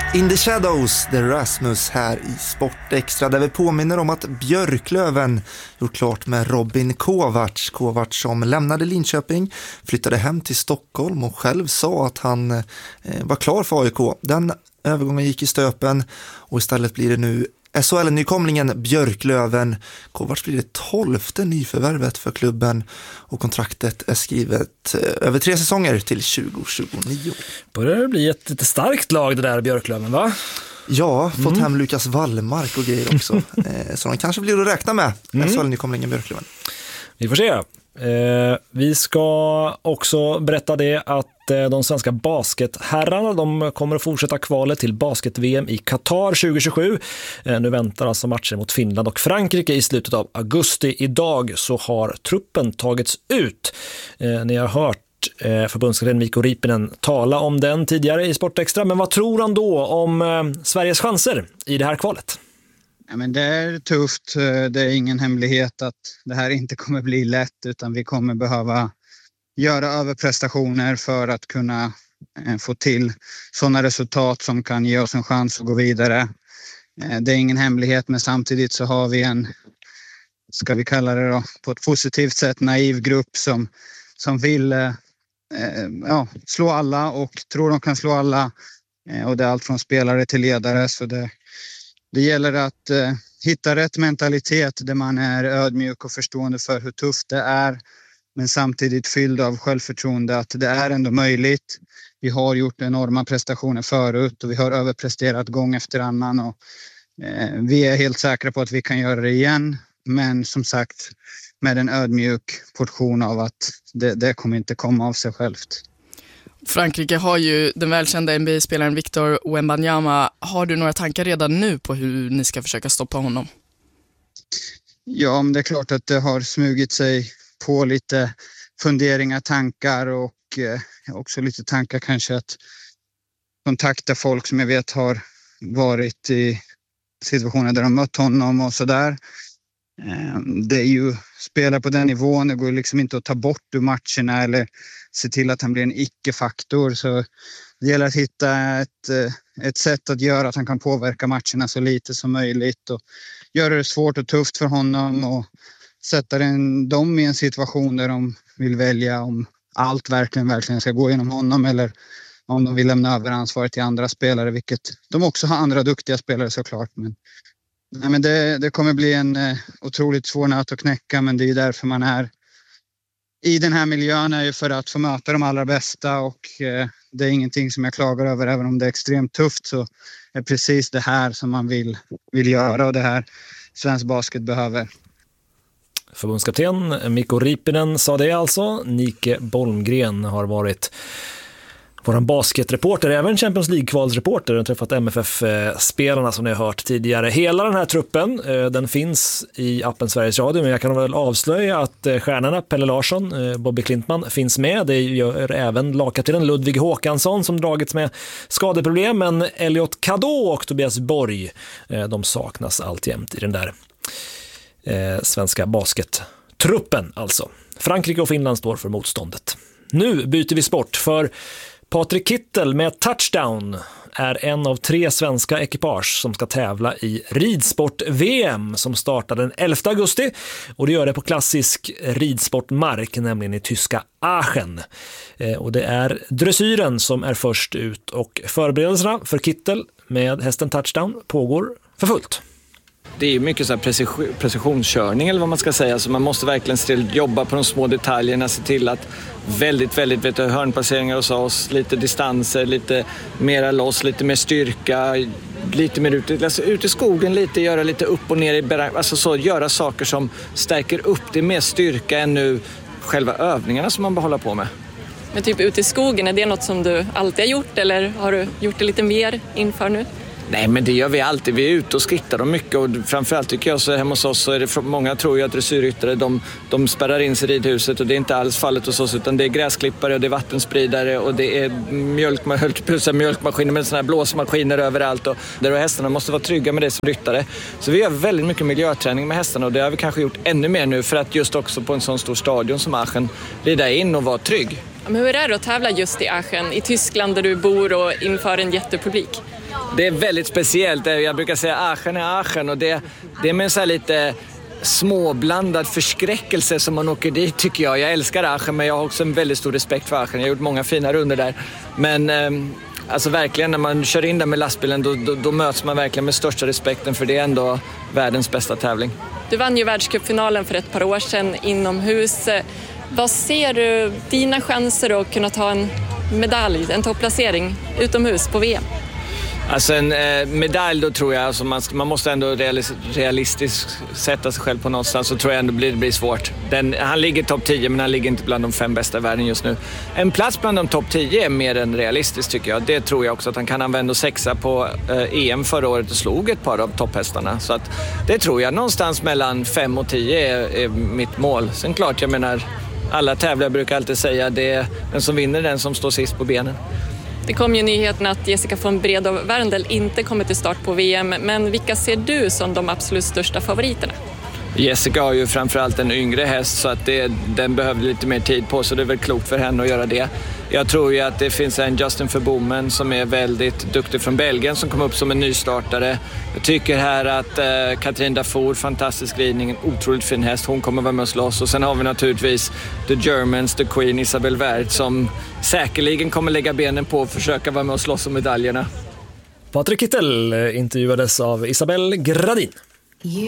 In the Shadows, The Rasmus här i Sportextra, där vi påminner om att Björklöven gjort klart med Robin Kovacs. Kovacs som lämnade Linköping, flyttade hem till Stockholm och själv sa att han var klar för AIK. Den övergången gick i stöpen och istället blir det nu SHL-nykomlingen Björklöven. Kovacs blir det 12:e nyförvärvet för klubben och kontraktet är skrivet över 3 säsonger till 2029. Börjar det bli ett lite starkt lag det där Björklöven, va? Ja, fått hem Lukas Wallmark och grejer också. Så de kanske blir att räkna med SHL-nykomlingen Björklöven. Vi får se. Vi ska också berätta det att de svenska basketherrarna, de kommer att fortsätta kvalet till basket-VM i Qatar 2027. Nu väntar alltså matcher mot Finland och Frankrike i slutet av augusti. Idag så har truppen tagits ut. Ni har hört förbundskapten Mikko Riippinen tala om den tidigare i Sportextra. Men vad tror han då om Sveriges chanser i det här kvalet? Ja, men det är tufft. Det är ingen hemlighet att det här inte kommer bli lätt, utan vi kommer behöva göra överprestationer för att kunna få till sådana resultat som kan ge oss en chans att gå vidare. Det är ingen hemlighet, men samtidigt så har vi en, ska vi kalla det då, på ett positivt sätt naiv grupp som vill slå alla och tror de kan slå alla. Och det är allt från spelare till ledare, så det gäller att hitta rätt mentalitet där man är ödmjuk och förstående för hur tufft det är, men samtidigt fylld av självförtroende att det är ändå möjligt. Vi har gjort enorma prestationer förut och vi har överpresterat gång efter annan och vi är helt säkra på att vi kan göra det igen, men som sagt med en ödmjuk portion av att det kommer inte komma av sig självt. Frankrike har ju den välkända NBA-spelaren Victor Wembanyama. Har du några tankar redan nu på hur ni ska försöka stoppa honom? Ja, men det är klart att det har smugit sig på lite funderingar, tankar och också lite tankar kanske att kontakta folk som jag vet har varit i situationer där de mött honom och sådär. Det är ju spelare på den nivån, det går liksom inte att ta bort ur matcherna eller se till att han blir en icke-faktor, så det gäller att hitta ett sätt att göra att han kan påverka matcherna så lite som möjligt och göra det svårt och tufft för honom och sätta dem i en situation där de vill välja om allt verkligen ska gå genom honom eller om de vill lämna över ansvaret till andra spelare, vilket de också har andra duktiga spelare såklart. Men det kommer bli en otroligt svår nöt att knäcka, men det är därför man är i den här miljön, är ju för att få möta de allra bästa och det är ingenting som jag klagar över, även om det är extremt tufft så är precis det här som man vill göra och det här svensk basket behöver. Förbundskapten Mikko Riippinen sa det alltså. Nike Bolmgren har varit vår basketreporter, även Champions League-kvalsreporter, och träffat MFF-spelarna som ni har hört tidigare. Hela den här truppen, den finns i appen Sveriges Radio, men jag kan väl avslöja att stjärnorna Pelle Larsson, Bobby Klintman finns med. Det gör även lagkaptenen Ludvig Håkansson som dragits med skadeproblem, men Elliot Kadå och Tobias Borg, de saknas alltjämt i den där svenska baskettruppen alltså. Frankrike och Finland står för motståndet. Nu byter vi sport, för Patrik Kittel med touchdown är en av 3 svenska ekipage som ska tävla i ridsport-VM som startar den 11 augusti, och det gör det på klassisk ridsportmark, nämligen i tyska Aachen. Och det är dressyren som är först ut, och förberedelserna för Kittel med hästen touchdown pågår för fullt. Det är mycket så här precisionskörning eller vad man ska säga, så man måste verkligen jobba på de små detaljerna, se till att väldigt hörnpasseringar hos oss, lite distanser, lite mera loss, lite mer styrka, lite mer ut i skogen, lite göra lite upp och ner alltså så, göra saker som stärker upp det mer styrka än nu själva övningarna som man behåller på med. Men typ ute i skogen, är det något som du alltid har gjort eller har du gjort det lite mer inför nu? Nej, men det gör vi alltid. Vi är ute och skrittar dem mycket, och framförallt tycker jag så hemma hos oss så är det, många tror ju att dressyrryttare de spärrar in sig i ridhuset, och det är inte alls fallet hos oss, utan det är gräsklippare och det är vattenspridare och det är mjölkmaskiner med såna här blåsmaskiner överallt, och där hästarna måste vara trygga med det som ryttare. Så vi gör väldigt mycket miljöträning med hästarna, och det har vi kanske gjort ännu mer nu för att just också på en sån stor stadion som Aachen rida in och vara trygg. Men hur är det att tävla just i Aachen, i Tyskland där du bor och inför en jättepublik? Det är väldigt speciellt. Jag brukar säga Aachen är Aachen, och det är med en så här lite småblandad förskräckelse som man åker dit, tycker jag. Jag älskar Aachen, men jag har också en väldigt stor respekt för Aachen. Jag har gjort många fina runder där. Men alltså verkligen, när man kör in där med lastbilen då möts man verkligen med största respekten, för det är ändå världens bästa tävling. Du vann ju världscupfinalen för ett par år sedan inomhus. Vad ser du dina chanser att kunna ta en medalj, en topplacering utomhus på VM? Alltså en medalj, då tror jag, alltså man måste ändå realistiskt sätta sig själv på någonstans, så tror jag ändå det blir svårt. Han ligger topp 10, men han ligger inte bland de 5 bästa i världen just nu. En plats bland de topp 10 är mer än realistiskt, tycker jag. Det tror jag också att han kan använda 6 på EM förra året och slog ett par av topphästarna. Så att det tror jag, någonstans mellan 5 och 10 är mitt mål. Sen klart, jag menar, alla tävlare brukar alltid säga det är den som vinner, den som står sist på benen. Det kom ju nyheten att Jessica von Bredow Werndl inte kommer till start på VM, men vilka ser du som de absolut största favoriterna? Jessica har ju framförallt en yngre häst, så att den behöver lite mer tid på, så det är väl klokt för henne att göra det. Jag tror ju att det finns en Justin Verbomen som är väldigt duktig från Belgien, som kom upp som en nystartare. Jag tycker här att Katrin Dafour, fantastisk ridning, en otroligt fin häst, hon kommer vara med och slåss. Och sen har vi naturligtvis The Germans, The Queen, Isabelle Wert, som säkerligen kommer lägga benen på och försöka vara med och slåss om medaljerna. Patrik Kittel intervjuades av Isabelle Gradin.